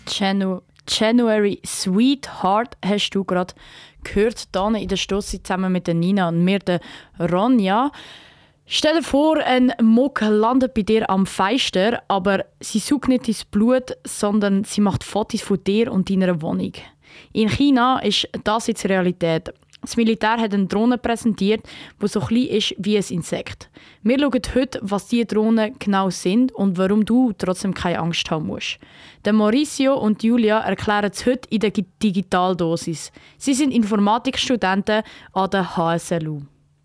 January Sweetheart hast du gerade gehört, hier in der Stosse zusammen mit der Nina und mir, der Ronja. Stell dir vor, ein Muck landet bei dir am Fenster, aber sie sucht nicht dein Blut, sondern sie macht Fotos von dir und deiner Wohnung. In China ist das jetzt Realität. Das Militär hat eine Drohne präsentiert, die so klein ist wie ein Insekt. Wir schauen heute, was diese Drohnen genau sind und warum du trotzdem keine Angst haben musst. Der Mauricio und Julia erklären es heute in der Digitaldosis. Sie sind Informatikstudenten an der HSLU.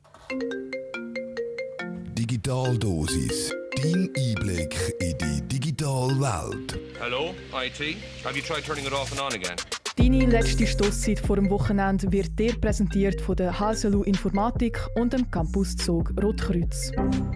Digitaldosis. Dein Einblick in die digitale Welt. Hello, IT. Have you tried turning it off and on again? Deine letzte Stosszeit vor dem Wochenende wird dir präsentiert von der HSLU Informatik und dem Campuszug Rotkreuz.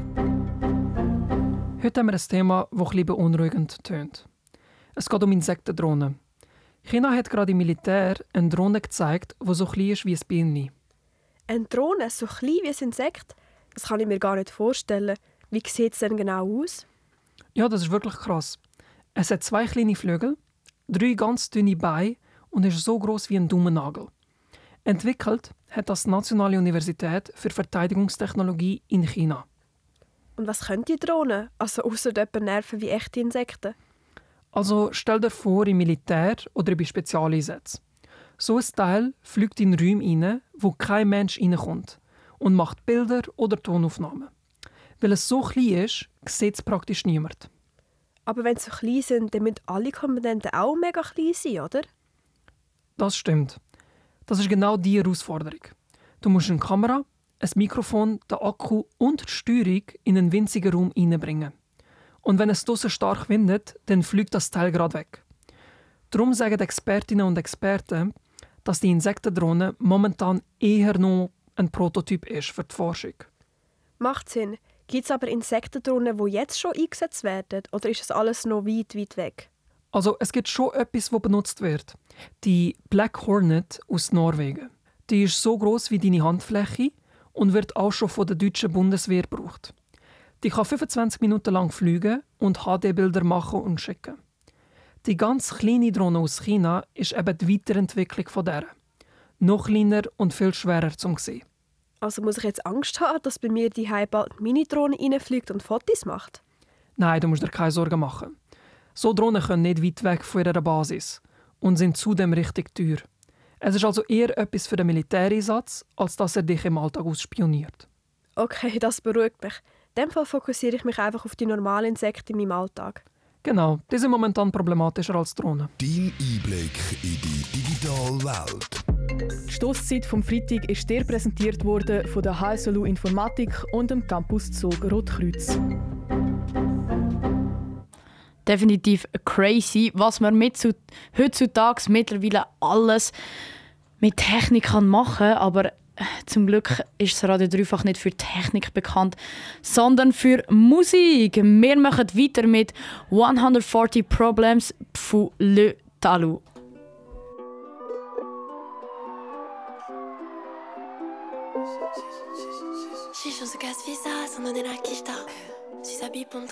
Heute haben wir ein Thema, das ein bisschen beunruhigend tönt. Es geht um Insektendrohnen. China hat gerade im Militär eine Drohne gezeigt, die so klein ist wie ein Bienen. Eine Drohne so klein wie ein Insekt? Das kann ich mir gar nicht vorstellen. Wie sieht es denn genau aus? Ja, das ist wirklich krass. Es hat 2 kleine Flügel, 3 ganz dünne Beine und ist so groß wie ein Daumennagel. Entwickelt hat das die Nationale Universität für Verteidigungstechnologie in China. Und was können die Drohnen? Also ausser etwa Nerven wie echte Insekten? Also stell dir vor, im Militär oder bei Spezialeinsätzen. So ein Teil fliegt in Räume rein, wo kein Mensch reinkommt und macht Bilder oder Tonaufnahmen. Weil es so klein ist, sieht es praktisch niemand. Aber wenn sie so klein sind, dann müssen alle Komponenten auch mega klein sein, oder? Das stimmt. Das ist genau die Herausforderung. Du musst eine Kamera, ein Mikrofon, den Akku und die Steuerung in einen winzigen Raum hineinbringen. Und wenn es draussen stark windet, dann fliegt das Teil gerade weg. Darum sagen die Expertinnen und Experten, dass die Insektendrohne momentan eher noch ein Prototyp ist für die Forschung. Macht Sinn. Gibt es aber Insektendrohnen, die jetzt schon eingesetzt werden? Oder ist das alles noch weit, weit weg? Also es gibt schon etwas, das benutzt wird. Die Black Hornet aus Norwegen. Die ist so groß wie deine Handfläche und wird auch schon von der deutschen Bundeswehr gebraucht. Die kann 25 Minuten lang fliegen und HD-Bilder machen und schicken. Die ganz kleine Drohne aus China ist eben die Weiterentwicklung von dieser. Noch kleiner und viel schwerer zu sehen. Also muss ich jetzt Angst haben, dass bei mir die bald eine Mini-Drohne reinfliegt und Fotos macht? Nein, du musst dir keine Sorgen machen. So Drohnen können nicht weit weg von ihrer Basis und sind zudem richtig teuer. Es ist also eher etwas für den Militäreinsatz, als dass er dich im Alltag ausspioniert. Okay, das beruhigt mich. In dem Fall fokussiere ich mich einfach auf die normalen Insekten in meinem Alltag. Genau, die sind momentan problematischer als Drohnen. Dein Einblick in die digitale Welt. Die Stosszeit vom Freitag ist dir präsentiert worden von der HSLU Informatik und dem Campuszug Rotkreuz. Definitiv crazy, was man heutzutage mittlerweile alles mit Technik machen kann. Aber zum Glück ist das Radio Dreifach nicht für Technik bekannt, sondern für Musik. Wir machen weiter mit 140 Problems von Le Talou. J'ai chance de casse-visa sans donner la quicheta. Suis habillée pour me